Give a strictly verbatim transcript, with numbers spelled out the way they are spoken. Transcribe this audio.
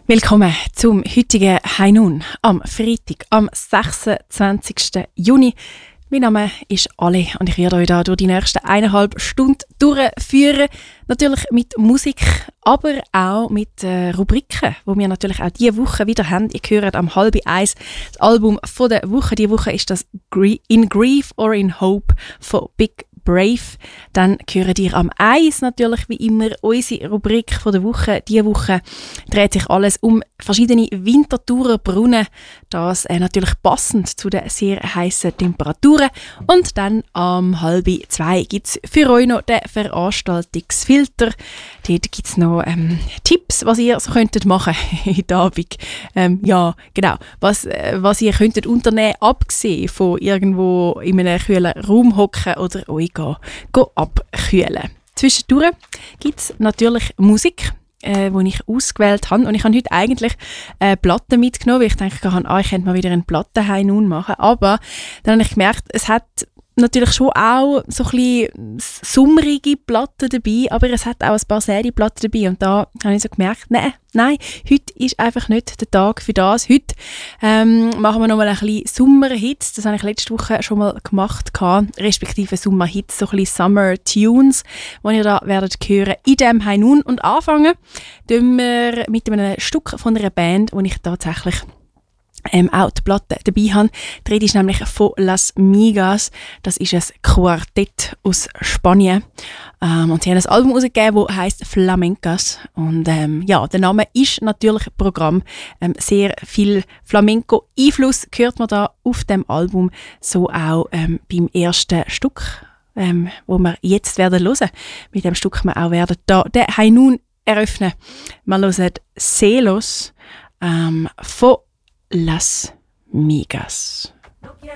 Willkommen zum heutigen High Noon am Freitag, am sechsundzwanzigsten Juni. Mein Name ist Ale und ich werde euch da durch die nächsten eineinhalb Stunden durchführen. Natürlich mit Musik, aber auch mit äh, Rubriken, wo wir natürlich auch diese Woche wieder haben. Ihr hört am halb eins das Album von der Woche. Diese Woche ist das In Grief or in Hope von Big Brave. Dann hören ihr am eins natürlich wie immer unsere Rubrik von der Woche. Diese Woche dreht sich alles um verschiedene Wintertourer Brunnen. Das äh, natürlich passend zu den sehr heißen Temperaturen. Und dann am halb zwei gibt es für euch noch den Veranstaltungsfilter. Dort gibt es noch ähm, Tipps, was ihr so könntet machen in der Abend. Ähm, ja, genau. Was, äh, was ihr könntet unternehmen, abgesehen von irgendwo in einem kühlen Raum hocken oder euch gehen, gehen abkühlen. Zwischendurch gibt es natürlich Musik, äh, die ich ausgewählt habe. Und ich habe heute eigentlich äh, Platten mitgenommen, weil ich dachte, ah, ich könnte mal wieder einen Platten nun machen. Aber dann habe ich gemerkt, es hat natürlich schon auch so ein bisschen sommerige Platten dabei, aber es hat auch ein paar Serieplatten dabei. Und da habe ich so gemerkt, nein, nein, heute ist einfach nicht der Tag für das. Heute ähm, machen wir nochmal ein bisschen Sommerhits. Das habe ich letzte Woche schon mal gemacht, respektive Sommerhits, so ein bisschen Summer Tunes, die ihr da werdet hören in diesem High Noon. Und anfangen tun wir mit einem Stück von einer Band, die ich tatsächlich Ähm, auch die Platte dabei habe. Die Rede ist nämlich von Las Migas. Das ist ein Quartett aus Spanien. Ähm, und sie haben ein Album rausgegeben, das heisst Flamencas. Und ähm, ja, der Name ist natürlich Programm. Ähm, sehr viel Flamenco-Einfluss hört man da auf dem Album. So auch ähm, beim ersten Stück, ähm, wo wir jetzt werden hören. Mit dem Stück wir auch werden da den High Noon eröffnen. Wir hören Celos ähm, von Las Migas.